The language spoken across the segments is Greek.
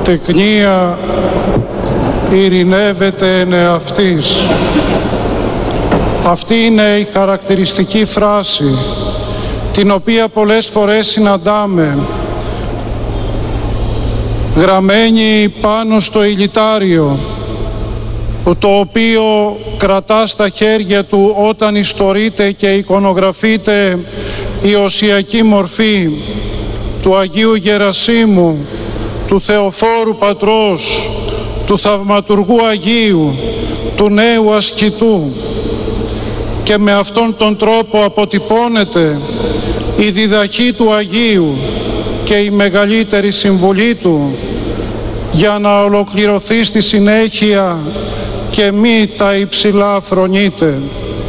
τεκνία ειρηνεύεται εν εαυτής. Αυτή είναι η χαρακτηριστική φράση, την οποία πολλές φορές συναντάμε, γραμμένη πάνω στο ηλιτάριο, το οποίο κρατά στα χέρια του όταν ιστορείται και εικονογραφείται η οσιακή μορφή του Αγίου Γερασίμου, του Θεοφόρου Πατρός, του Θαυματουργού Αγίου, του Νέου Ασκητού, και με αυτόν τον τρόπο αποτυπώνεται η διδαχή του Αγίου και η μεγαλύτερη συμβουλή του, για να ολοκληρωθεί στη συνέχεια και μη τα υψηλά φρονείται.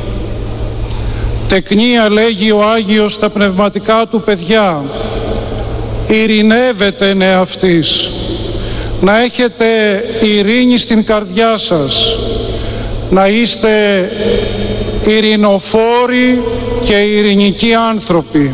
Τεκνία, λέγει ο Άγιος στα πνευματικά του παιδιά, ειρηνεύεται εν εαυτής. Να έχετε ειρήνη στην καρδιά σας, να είστε ειρηνοφόροι και ειρηνικοί άνθρωποι.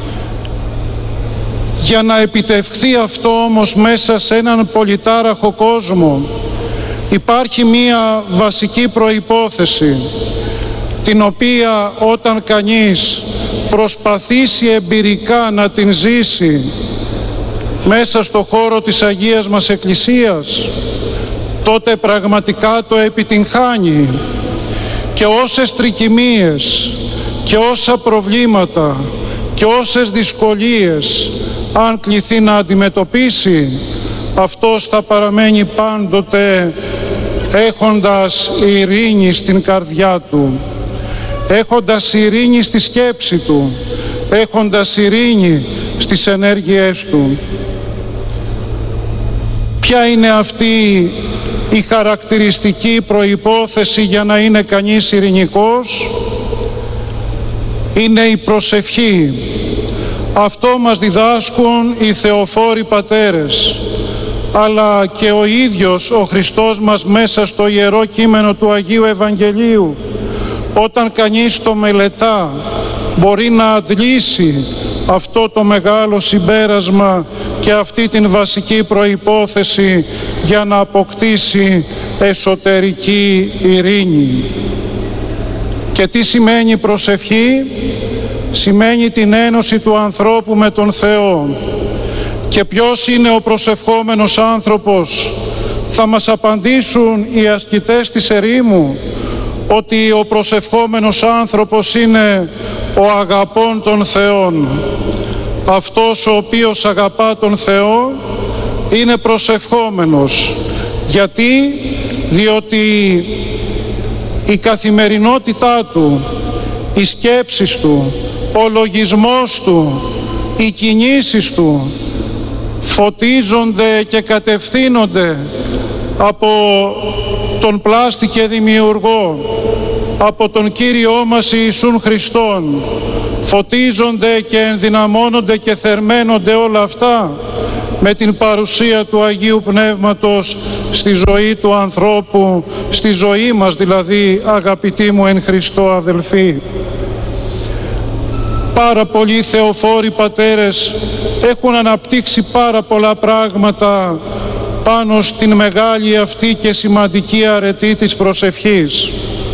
Για να επιτευχθεί αυτό όμως μέσα σε έναν πολυτάραχο κόσμο, υπάρχει μία βασική προϋπόθεση, την οποία όταν κανείς προσπαθήσει εμπειρικά να την ζήσει μέσα στο χώρο της Αγίας μας Εκκλησίας, τότε πραγματικά το επιτυγχάνει, και όσες τρικυμίες και όσα προβλήματα και όσες δυσκολίες αν κληθεί να αντιμετωπίσει, αυτός θα παραμένει πάντοτε έχοντας ειρήνη στην καρδιά του, έχοντας ειρήνη στη σκέψη του, έχοντας ειρήνη στις ενέργειές του. Ποια είναι αυτή η χαρακτηριστική προϋπόθεση για να είναι κανείς ειρηνικός? Είναι η προσευχή. Αυτό μας διδάσκουν οι Θεοφόροι Πατέρες, αλλά και ο ίδιος ο Χριστός μας μέσα στο Ιερό Κείμενο του Αγίου Ευαγγελίου. Όταν κανείς το μελετά, μπορεί να αντλήσει αυτό το μεγάλο συμπέρασμα και αυτή την βασική προϋπόθεση για να αποκτήσει εσωτερική ειρήνη. Και τι σημαίνει προσευχή? Σημαίνει την ένωση του ανθρώπου με τον Θεό. Και ποιος είναι ο προσευχόμενος άνθρωπος? Θα μας απαντήσουν οι ασκητές της ερήμου ότι ο προσευχόμενος άνθρωπος είναι ο αγαπών των Θεών. Αυτός ο οποίος αγαπά τον Θεό είναι προσευχόμενος. Γιατί? Διότι η καθημερινότητά του, οι σκέψεις του, ο λογισμός του, οι κινήσεις του φωτίζονται και κατευθύνονται από τον πλάστη και δημιουργό, από τον Κύριό μας Ιησούν Χριστόν. Φωτίζονται και ενδυναμώνονται και θερμαίνονται όλα αυτά με την παρουσία του Αγίου Πνεύματος στη ζωή του ανθρώπου, στη ζωή μας δηλαδή, αγαπητοί μου εν Χριστώ αδελφοί. Πάρα πολλοί Θεοφόροι Πατέρες έχουν αναπτύξει πάρα πολλά πράγματα πάνω στην μεγάλη αυτή και σημαντική αρετή της προσευχής.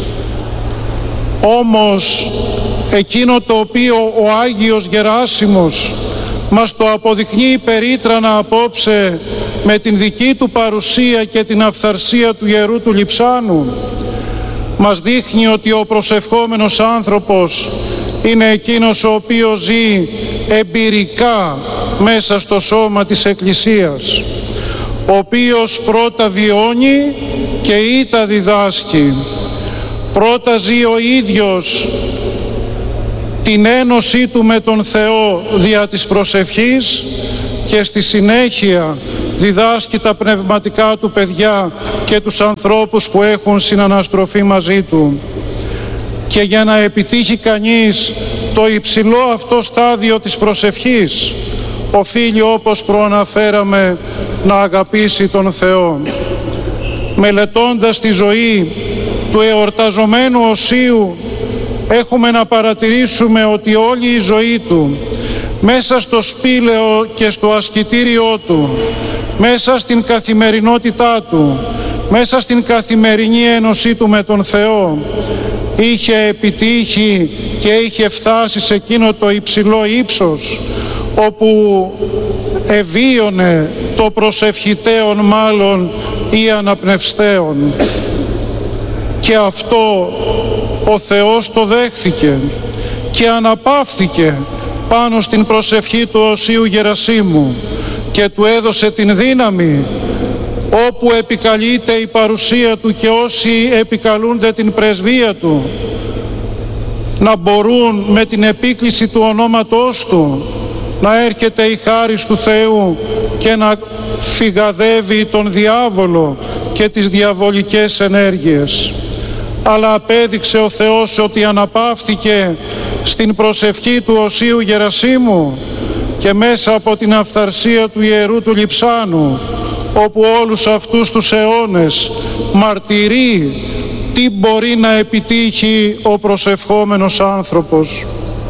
Όμως εκείνο το οποίο ο Άγιος Γεράσιμος μας το αποδεικνύει περίτρανα απόψε με την δική του παρουσία και την αυθαρσία του Ιερού του Λειψάνου, μας δείχνει ότι ο προσευχόμενος άνθρωπος είναι εκείνος ο οποίος ζει εμπειρικά μέσα στο σώμα της Εκκλησίας, ο οποίος πρώτα βιώνει και ήττα διδάσκει. Πρώτα ζει ο ίδιος την ένωσή του με τον Θεό δια της προσευχής και στη συνέχεια διδάσκει τα πνευματικά του παιδιά και τους ανθρώπους που έχουν συναναστροφή μαζί του. Και για να επιτύχει κανείς το υψηλό αυτό στάδιο της προσευχής, οφείλει, όπως προαναφέραμε, να αγαπήσει τον Θεό. Μελετώντας τη ζωή του εορταζομένου Οσίου, έχουμε να παρατηρήσουμε ότι όλη η ζωή του, μέσα στο σπήλαιο και στο ασκητήριό του, μέσα στην καθημερινότητά του, μέσα στην καθημερινή ένωσή του με τον Θεό, είχε επιτύχει και είχε φτάσει σε εκείνο το υψηλό ύψος όπου ευίωνε το προσευχητέον μάλλον ή αναπνευστέον. Και αυτό ο Θεός το δέχθηκε και αναπαύθηκε πάνω στην προσευχή του Οσίου Γερασίμου και του έδωσε την δύναμη όπου επικαλείται η παρουσία του και όσοι επικαλούνται την πρεσβεία του να μπορούν με την επίκληση του ονόματός του να έρχεται η χάρις του Θεού και να φυγαδεύει τον διάβολο και τις διαβολικές ενέργειες. Αλλά απέδειξε ο Θεός ότι αναπαύθηκε στην προσευχή του Οσίου Γερασίμου και μέσα από την αυθαρσία του Ιερού του Λειψάνου, όπου όλους αυτούς τους αιώνες μαρτυρεί τι μπορεί να επιτύχει ο προσευχόμενος άνθρωπος.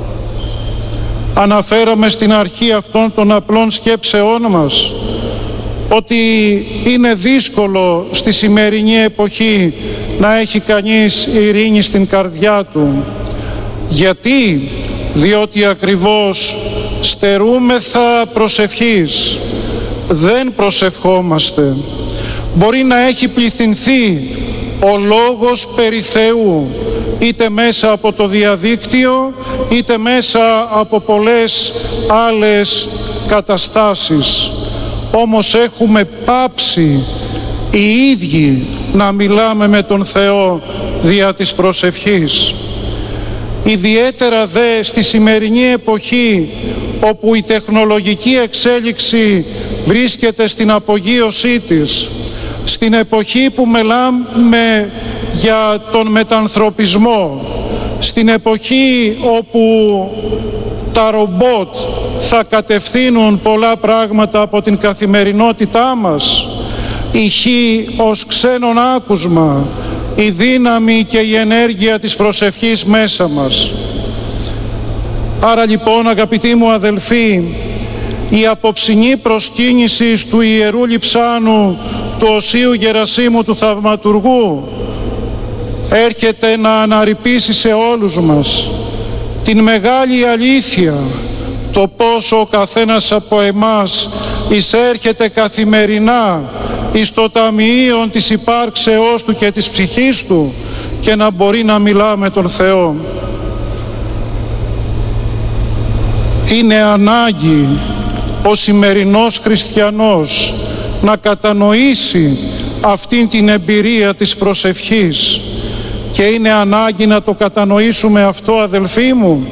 Αναφέραμε στην αρχή αυτών των απλών σκέψεών μας ότι είναι δύσκολο στη σημερινή εποχή να έχει κανείς ειρήνη στην καρδιά του. Γιατί? Διότι ακριβώς στερούμεθα προσευχής, δεν προσευχόμαστε. Μπορεί να έχει πληθυνθεί ο λόγος περί Θεού, είτε μέσα από το διαδίκτυο, είτε μέσα από πολλές άλλες καταστάσεις. Όμως έχουμε πάψει οι ίδιοι να μιλάμε με τον Θεό δια της προσευχής. Ιδιαίτερα δε στη σημερινή εποχή όπου η τεχνολογική εξέλιξη βρίσκεται στην απογείωσή της, στην εποχή που μιλάμε για τον μετανθρωπισμό, στην εποχή όπου τα ρομπότ θα κατευθύνουν πολλά πράγματα από την καθημερινότητά μας, ηχεί ως ξένον άκουσμα η δύναμη και η ενέργεια της προσευχής μέσα μας. Άρα λοιπόν, αγαπητοί μου αδελφοί, η απόψινή προσκύνηση του Ιερού Λειψάνου του Οσίου Γερασίμου του Θαυματουργού έρχεται να αναρρυπήσει σε όλους μας την μεγάλη αλήθεια, το πόσο ο καθένας από εμάς εισέρχεται καθημερινά εις το ταμείο της υπάρξεώς του και της ψυχής του και να μπορεί να μιλά με τον Θεό. Είναι ανάγκη ο σημερινός χριστιανός να κατανοήσει αυτήν την εμπειρία της προσευχής και είναι ανάγκη να το κατανοήσουμε αυτό, αδελφοί μου,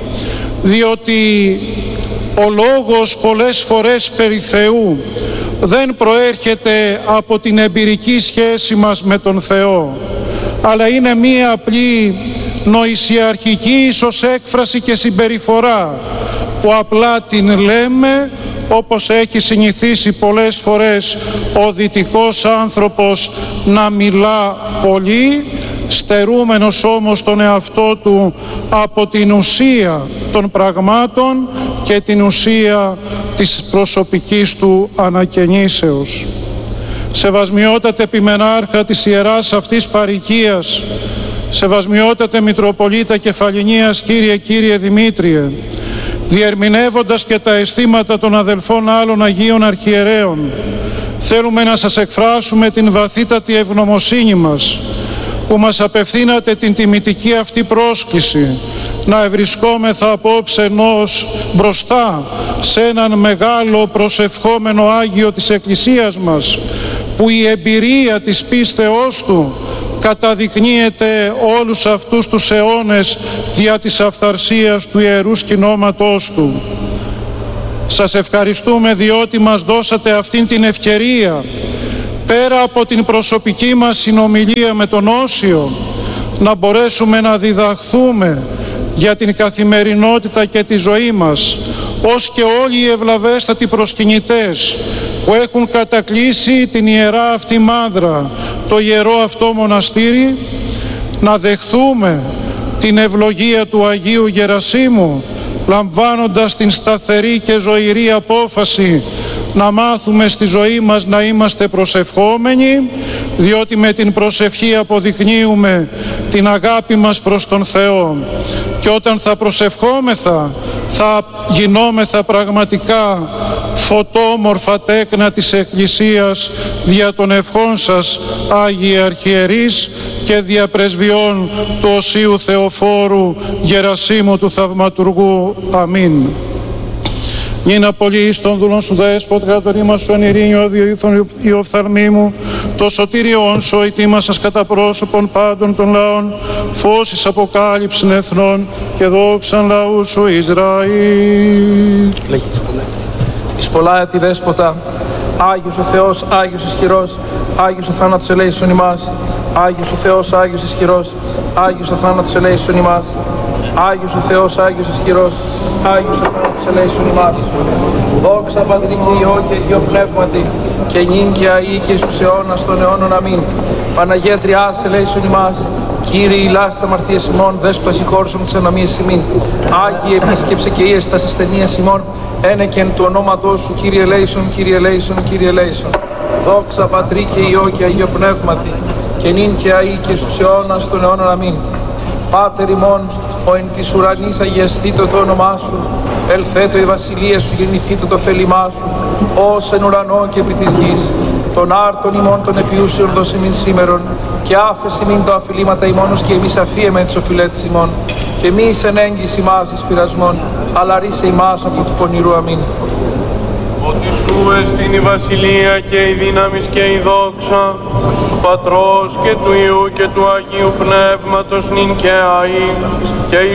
διότι ο λόγος πολλές φορές περί Θεού δεν προέρχεται από την εμπειρική σχέση μας με τον Θεό, αλλά είναι μία απλή νοησιαρχική ίσως έκφραση και συμπεριφορά που απλά την λέμε όπως έχει συνηθίσει πολλές φορές ο δυτικός άνθρωπος να μιλά πολύ, στερούμενος όμως τον εαυτό του από την ουσία των πραγμάτων και την ουσία της προσωπικής του ανακαινήσεως. Σεβασμιότατε Επιμενάρχα της Ιεράς αυτής Παροικίας, σεβασμιότατε Μητροπολίτα Κεφαληνίας Κύριε Δημήτριε, διερμηνεύοντας και τα αισθήματα των αδελφών άλλων Αγίων Αρχιερέων, θέλουμε να σας εκφράσουμε την βαθύτατη ευγνωμοσύνη μας που μας απευθύνατε την τιμητική αυτή πρόσκληση να ευρισκόμεθα απόψε μπροστά σε έναν μεγάλο προσευχόμενο Άγιο της Εκκλησίας μας, που η εμπειρία της πίστεώς του καταδεικνύεται όλους αυτούς τους αιώνες δια της αυθαρσίας του Ιερού Σκηνώματός του. Σας ευχαριστούμε διότι μας δώσατε αυτήν την ευκαιρία, πέρα από την προσωπική μας συνομιλία με τον Όσιο, να μπορέσουμε να διδαχθούμε για την καθημερινότητα και τη ζωή μας, ως και όλοι οι ευλαβέστατοι προσκυνητές που έχουν κατακλείσει την ιερά αυτή μάνδρα, το ιερό αυτό μοναστήρι, να δεχθούμε την ευλογία του Αγίου Γερασίμου, λαμβάνοντας την σταθερή και ζωηρή απόφαση να μάθουμε στη ζωή μας να είμαστε προσευχόμενοι, διότι με την προσευχή αποδεικνύουμε την αγάπη μας προς τον Θεό. Και όταν θα προσευχόμεθα, θα γινόμεθα πραγματικά φωτόμορφα τέκνα της Εκκλησίας δια των ευχών σας, Άγιοι Αρχιερείς, και δια πρεσβειών του Οσίου Θεοφόρου Γερασίμου του Θαυματουργού. Αμήν. Γίνα πολύ εις των δούλων σου Δέσποτα, κατορήμα σου εν ειρήνη, διοήθων η οφθαλμή μου, το σωτήριόν σου, ετοίμασας κατά πρόσωπον πάντων των λαών, φως εις αποκάλυψην εθνών και δόξαν λαού σου Ισραήλ. Εις πολλά έτη Δέσποτα, Άγιος ο Θεός, Άγιος ισχυρός, Άγιος ο θάνατος ελέησον ημάς, Άγιος ο Θεός, Άγιος ισχυρός, Άγιος ο θάνατος ελέησον ημάς, Άγιος ο Θεός, Άγιος ισχυρός, Άγιος ο θάνατος ελέησον ημάς. Δόξα Πατρί και Υιό και Αγίο Πνεύματι, και νυν και αεί και στους αιώνας των αιώνων. Αμήν. Παναγία Τριάς ελέησον ημάς, Κύριε ηλάς τις αμαρτίες ημών, Δέσποτα συγχώρησον τις ανομίες ημίν. Άγιε επίσκεψε και ίες τας ασθενείας ημών, ένεκεν του ονόματός σου, Κύριε ελέησον, Κύριε ελέησον, Κύριε ελέησον. Δόξα Πατρί και Υιό και Αγίο Πνεύματι, και νυν και αεί και στους αιώνας των αιώνων. Αμήν. Πάτερ ημών, ο εν της ουρανής αγιαστήτω το όνομά σου, ελθέτω η βασιλεία σου, γεννηθήτω το θέλημά σου, ως εν ουρανό και επί της γης. Των άρτων ημών των επιούσιων δώσε ημίν σήμερον, και άφεση μην το αφιλήματα ημώνος, και εμείς αφίεμεν τις οφειλέτες ημών. Και μη εις εν έγκυση ημάς εις πειρασμών, αλλά ρίσε ημάς από του πονηρού. Αμήν. Ότι σου εστίν η βασιλεία και η δύναμις και η δόξα του Πατρός και του Υιού και του Αγίου Πνεύματος νυν και αεί και